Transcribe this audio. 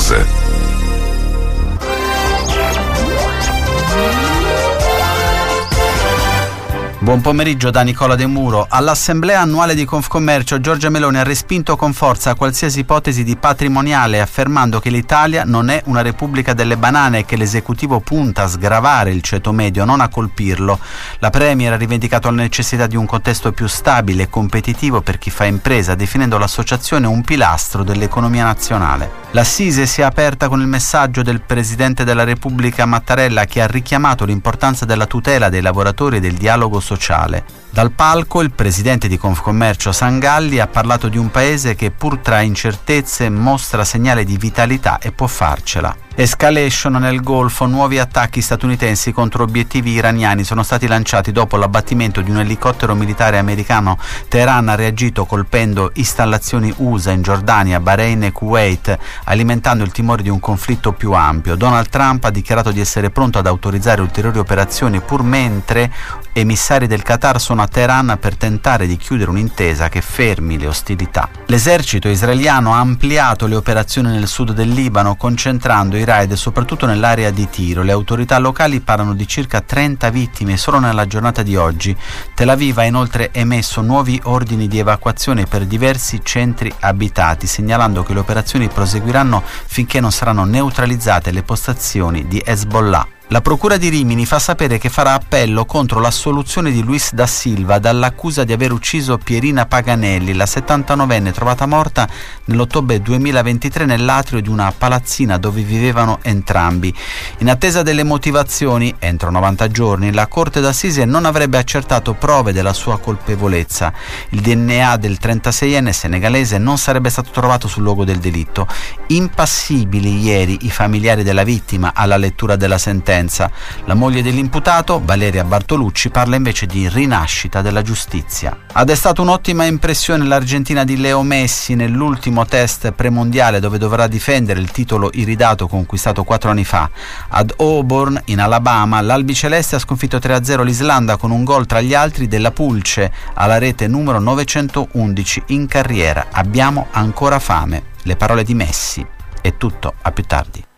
News. Buon pomeriggio da Nicola De Muro. All'assemblea annuale di Confcommercio Giorgia Meloni ha respinto con forza qualsiasi ipotesi di patrimoniale, affermando che l'Italia non è una repubblica delle banane e che l'esecutivo punta a sgravare il ceto medio, non a colpirlo. La Premier ha rivendicato la necessità di un contesto più stabile e competitivo per chi fa impresa, definendo l'associazione un pilastro dell'economia nazionale. L'assise si è aperta con il messaggio del Presidente della Repubblica Mattarella, che ha richiamato l'importanza della tutela dei lavoratori e del dialogo sociale. Dal palco il presidente di Confcommercio Sangalli ha parlato di un paese che pur tra incertezze mostra segnale di vitalità e può farcela. Escalation nel Golfo, nuovi attacchi statunitensi contro obiettivi iraniani sono stati lanciati dopo l'abbattimento di un elicottero militare americano. Teheran ha reagito colpendo installazioni USA in Giordania, Bahrain e Kuwait, alimentando il timore di un conflitto più ampio. Donald Trump ha dichiarato di essere pronto ad autorizzare ulteriori operazioni, pur mentre emissari del Qatar sono a Teheran per tentare di chiudere un'intesa che fermi le ostilità. L'esercito israeliano ha ampliato le operazioni nel sud del Libano, concentrando i raid soprattutto nell'area di Tiro. Le autorità locali parlano di circa 30 vittime solo nella giornata di oggi. Tel Aviv ha inoltre emesso nuovi ordini di evacuazione per diversi centri abitati, segnalando che le operazioni proseguiranno finché non saranno neutralizzate le postazioni di Hezbollah. La Procura di Rimini fa sapere che farà appello contro l'assoluzione di Luis da Silva dall'accusa di aver ucciso Pierina Paganelli, la 79enne trovata morta nell'ottobre 2023 nell'atrio di una palazzina dove vivevano entrambi. In attesa delle motivazioni, entro 90 giorni, la Corte d'Assise non avrebbe accertato prove della sua colpevolezza. Il DNA del 36enne senegalese non sarebbe stato trovato sul luogo del delitto. Impassibili ieri i familiari della vittima alla lettura della sentenza. La moglie dell'imputato, Valeria Bartolucci, parla invece di rinascita della giustizia. Ha destato un'ottima impressione l'Argentina di Leo Messi nell'ultimo test premondiale, dove dovrà difendere il titolo iridato conquistato 4 anni fa. Ad Auburn, in Alabama, l'albiceleste ha sconfitto 3-0 l'Islanda con un gol tra gli altri della Pulce, alla rete numero 911 in carriera. Abbiamo ancora fame. Le parole di Messi. È tutto, a più tardi.